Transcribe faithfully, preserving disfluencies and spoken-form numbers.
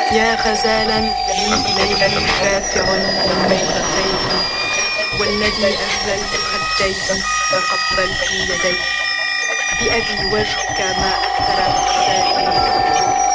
يا غزالا لي إليه شافع من بيضتيه، والذي أهللت خديه فقبلت يديه. بأبي وجهك ما أكثر مأساتي،